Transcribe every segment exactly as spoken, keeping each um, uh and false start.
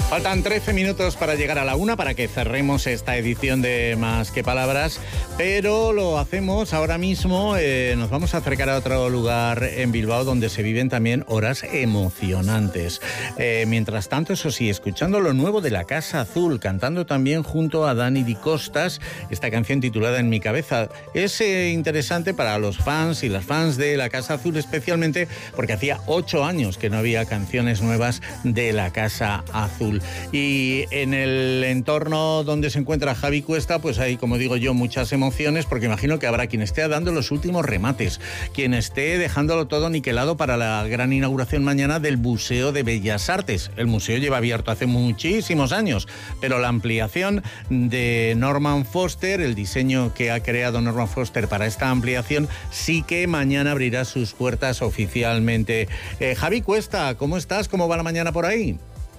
Faltan trece minutos para llegar a la una, para que cerremos esta edición de Más que Palabras, pero lo hacemos ahora mismo. Eh, nos vamos a acercar a otro lugar en Bilbao donde se viven también horas emocionantes. Eh, mientras tanto, eso sí, escuchando lo nuevo de La Casa Azul, cantando también junto a Dani Di Costas esta canción titulada En mi cabeza. Es eh, interesante para los fans y las fans de La Casa Azul, especialmente porque hacía ocho años que no había canciones nuevas de La Casa Azul. Y en el entorno donde se encuentra Javi Cuesta, pues hay, como digo yo, muchas emociones, porque imagino que habrá quien esté dando los últimos remates, quien esté dejándolo todo niquelado para la gran inauguración mañana del Museo de Bellas Artes. El museo lleva abierto hace muchísimos años, pero la ampliación de Norman Foster, el diseño que ha creado Norman Foster para esta ampliación, sí que mañana abrirá sus puertas oficialmente. Eh, Javi Cuesta, ¿cómo estás? ¿Cómo va la mañana por ahí?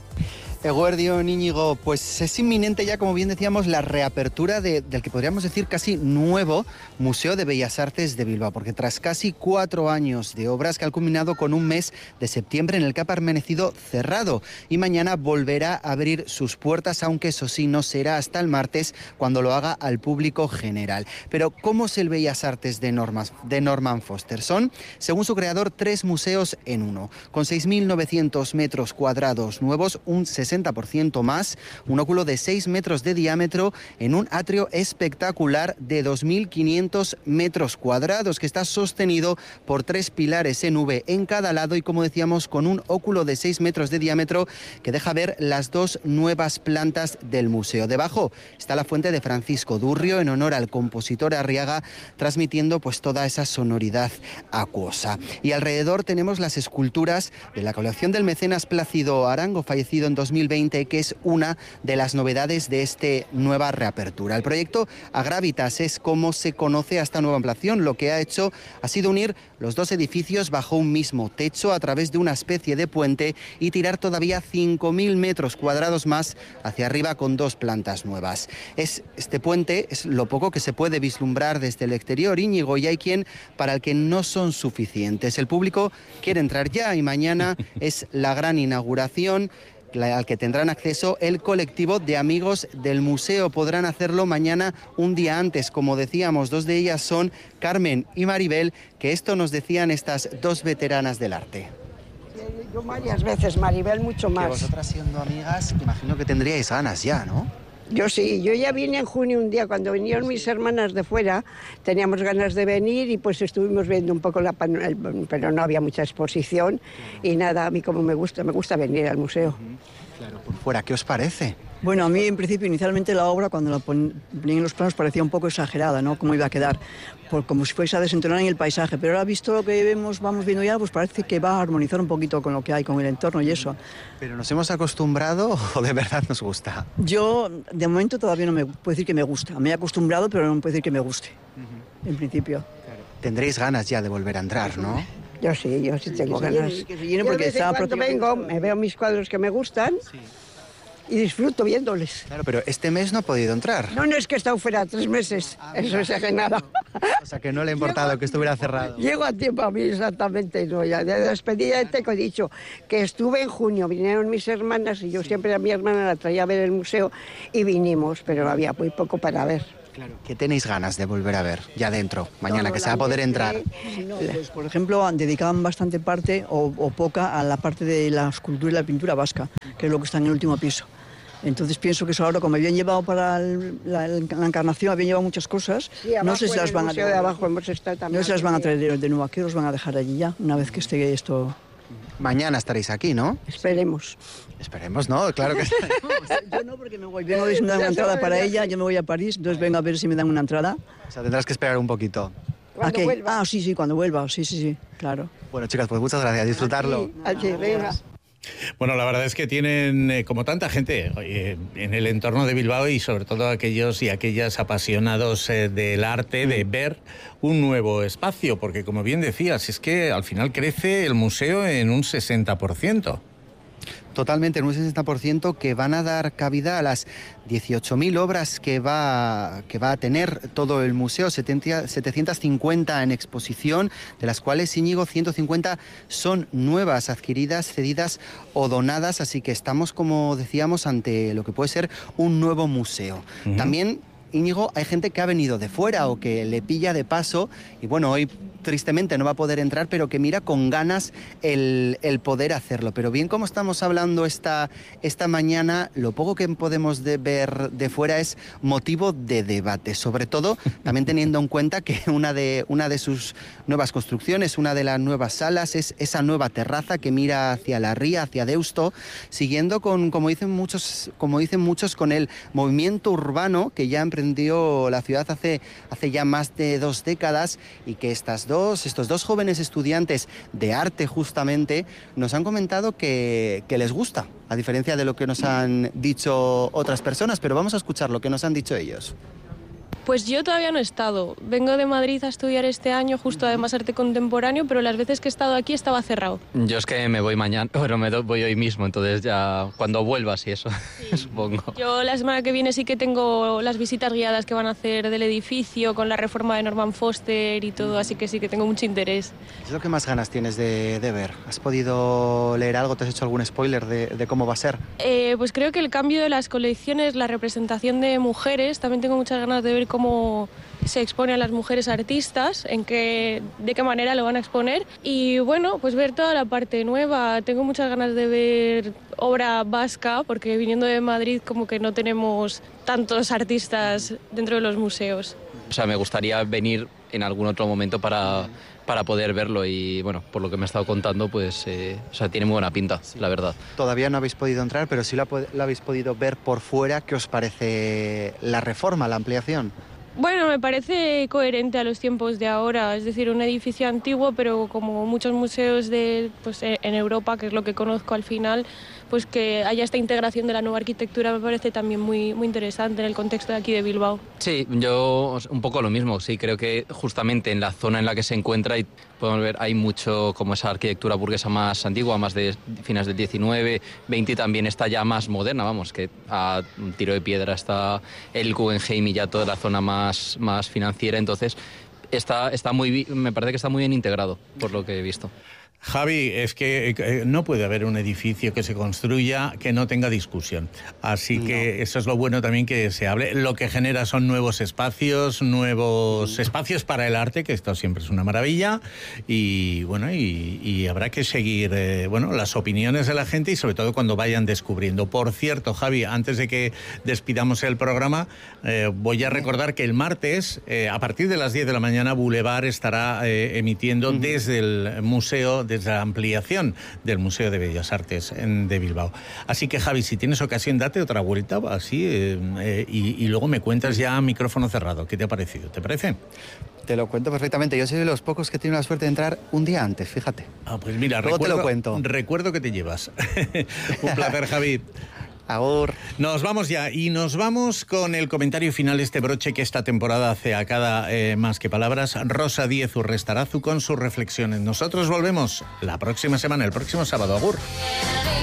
Eguerdio, Íñigo, pues es inminente ya, como bien decíamos, la reapertura de, del que podríamos decir casi nuevo Museo de Bellas Artes de Bilbao, porque tras casi cuatro años de obras que ha culminado con un mes de septiembre en el que ha permanecido cerrado, y mañana volverá a abrir sus puertas, aunque eso sí no será hasta el martes, cuando lo haga al público general. Pero ¿cómo es el Bellas Artes de, Normas, de Norman Foster? Son, según su creador, tres museos en uno, con seis mil novecientos metros cuadrados nuevos, un sesenta por ciento más, un óculo de seis metros de diámetro en un atrio espectacular de dos mil quinientos metros cuadrados, que está sostenido por tres pilares en V en cada lado y, como decíamos, con un óculo de seis metros de diámetro que deja ver las dos nuevas plantas del museo. Debajo está la fuente de Francisco Durrio, en honor al compositor Arriaga, transmitiendo pues toda esa sonoridad acuosa. Y alrededor tenemos las esculturas de la colección del mecenas Plácido Arango, fallecido en dos mil veinte, que es una de las novedades de esta nueva reapertura. El proyecto Agravitas es como se conoce a esta nueva ampliación. Lo que ha hecho ha sido unir los dos edificios bajo un mismo techo a través de una especie de puente y tirar todavía cinco mil metros cuadrados más hacia arriba con dos plantas nuevas. Es, este puente es lo poco que se puede vislumbrar desde el exterior, Íñigo, y hay quien para el que no son suficientes. El público quiere entrar ya y mañana es la gran inauguración al que tendrán acceso el colectivo de amigos del museo. Podrán hacerlo mañana un día antes, como decíamos. Dos de ellas son Carmen y Maribel, que esto nos decían estas dos veteranas del arte. Yo varias veces, Maribel mucho más. Que vosotras siendo amigas, imagino que tendríais ganas ya, ¿no? Yo sí, yo ya vine en junio un día, cuando vinieron mis hermanas de fuera, teníamos ganas de venir y pues estuvimos viendo un poco la panorama, pero no había mucha exposición y nada, a mí como me gusta, me gusta venir al museo. Claro, por fuera, ¿qué os parece? Bueno, a mí en principio inicialmente la obra cuando la ponían en los planos parecía un poco exagerada, ¿no? Cómo iba a quedar, por, como si fuese a desentonar en el paisaje, pero ahora visto lo que vemos, vamos viendo ya, pues parece que va a armonizar un poquito con lo que hay, con el entorno y eso. ¿Pero nos hemos acostumbrado o de verdad nos gusta? Yo de momento todavía no me puedo decir que me gusta, me he acostumbrado pero no puedo decir que me guste, uh-huh. En principio. Claro. Tendréis ganas ya de volver a entrar, ¿no? Yo sí, yo sí tengo que se ganas. Llene, que se llene porque yo de vez en cuando vengo, me veo mis cuadros que me gustan. Sí. Y disfruto viéndoles. Claro, pero este mes no ha podido entrar. No, no, es que he estado fuera tres meses. Ah, eso es nada. O sea, que no le ha importado que estuviera cerrado. Llego a tiempo a mí, exactamente. No, ya de despedida de Teco he dicho que estuve en junio, vinieron mis hermanas y yo siempre a mi hermana la traía a ver el museo y vinimos, pero había muy poco para ver. Claro. ¿Qué tenéis ganas de volver a ver ya dentro, mañana, no, que se va a poder entrar? No, pues, por ejemplo, dedicaban bastante parte o, o poca a la parte de la escultura y la pintura vasca, que es lo que está en el último piso. Entonces pienso que eso ahora, como habían llevado para el, la, la encarnación, habían llevado muchas cosas, sí, no sé si las van a de abajo hemos estado también. No se las van a traer de, de nuevo aquí, los van a dejar allí ya, una vez que esté esto. Mañana estaréis aquí, ¿no? Esperemos. Esperemos, ¿no? Claro que estaremos. Yo no, porque me voy, vengo de una entrada para ella, yo me voy a París, entonces vengo a ver si me dan una entrada. O sea, tendrás que esperar un poquito. ¿Cuándo ¿A vuelva? Ah, sí, sí, cuando vuelva, sí, sí, sí, claro. Bueno, chicas, pues muchas gracias, disfrutarlo. Aquí, aquí, venga. Bueno, la verdad es que tienen, eh, como tanta gente eh, en el entorno de Bilbao y sobre todo aquellos y aquellas apasionados eh, del arte, de ver un nuevo espacio, porque como bien decías, es que al final crece el museo en un sesenta por ciento. Totalmente, en un sesenta por ciento, que van a dar cabida a las dieciocho mil obras que va, que va a tener todo el museo, setecientas cincuenta en exposición, de las cuales, Íñigo, ciento cincuenta son nuevas, adquiridas, cedidas o donadas, así que estamos, como decíamos, ante lo que puede ser un nuevo museo. Uh-huh. También, Íñigo, hay gente que ha venido de fuera o que le pilla de paso y bueno, hoy tristemente no va a poder entrar, pero que mira con ganas el, el poder hacerlo. Pero bien, como estamos hablando esta, esta mañana, lo poco que podemos de ver de fuera es motivo de debate, sobre todo también teniendo en cuenta que una de, una de sus nuevas construcciones, una de las nuevas salas, es esa nueva terraza que mira hacia la ría, hacia Deusto, siguiendo con, como dicen muchos, como dicen muchos, con el movimiento urbano que ya emprendió la ciudad hace, hace ya más de dos décadas y que estas Dos, estos dos jóvenes estudiantes de arte justamente nos han comentado que, que les gusta, a diferencia de lo que nos han dicho otras personas, pero vamos a escuchar lo que nos han dicho ellos. Pues yo todavía no he estado. Vengo de Madrid a estudiar este año, justo además arte contemporáneo, pero las veces que he estado aquí estaba cerrado. Yo es que me voy mañana, bueno, me voy hoy mismo, entonces ya cuando vuelvas y eso, sí. Supongo. Yo la semana que viene sí que tengo las visitas guiadas que van a hacer del edificio con la reforma de Norman Foster y todo, así que sí que tengo mucho interés. ¿Qué es lo que más ganas tienes de, de ver? ¿Has podido leer algo? ¿Te has hecho algún spoiler de, de cómo va a ser? Eh, pues creo que el cambio de las colecciones, la representación de mujeres, también tengo muchas ganas de ver cómo se expone a las mujeres artistas, en qué, de qué manera lo van a exponer y bueno, pues ver toda la parte nueva. Tengo muchas ganas de ver obra vasca porque viniendo de Madrid como que no tenemos tantos artistas dentro de los museos. O sea, me gustaría venir en algún otro momento para, para poder verlo y bueno, por lo que me ha estado contando, pues eh, o sea, tiene muy buena pinta, sí. La verdad. Todavía no habéis podido entrar, pero sí la, la habéis podido ver por fuera. ¿Qué os parece la reforma, la ampliación? Bueno, me parece coherente a los tiempos de ahora, es decir, un edificio antiguo, pero como muchos museos de, pues, en Europa, que es lo que conozco al final, pues que haya esta integración de la nueva arquitectura me parece también muy, muy interesante en el contexto de aquí de Bilbao. Sí, yo un poco lo mismo, sí, creo que justamente en la zona en la que se encuentra y podemos ver hay mucho como esa arquitectura burguesa más antigua, más de finales del diecinueve, veinte y también está ya más moderna, vamos, que a un tiro de piedra está el Guggenheim y ya toda la zona más, más financiera, entonces está, está muy, me parece que está muy bien integrado por lo que he visto. Javi, es que eh, no puede haber un edificio que se construya que no tenga discusión. Así no. que eso es lo bueno también que se hable. Lo que genera son nuevos espacios, nuevos mm. espacios para el arte, que esto siempre es una maravilla. Y bueno, y, y habrá que seguir eh, bueno, las opiniones de la gente y sobre todo cuando vayan descubriendo. Por cierto, Javi, antes de que despidamos el programa, eh, voy a recordar que el martes, eh, a partir de las diez de la mañana, Boulevard estará eh, emitiendo mm. desde el museo, desde la ampliación del Museo de Bellas Artes de Bilbao. Así que, Javi, si tienes ocasión, date otra vuelta así eh, eh, y, y luego me cuentas ya a micrófono cerrado. ¿Qué te ha parecido? ¿Te parece? Te lo cuento perfectamente. Yo soy de los pocos que tienen la suerte de entrar un día antes, fíjate. Ah, pues mira, luego recuerdo, te lo cuento. Recuerdo que te llevas. Un placer, Javi. Agur. Nos vamos ya y nos vamos con el comentario final, este broche que esta temporada hace a cada eh, Más que Palabras, Rosa Díez Urrestarazu con sus reflexiones. Nosotros volvemos la próxima semana, el próximo sábado. Agur.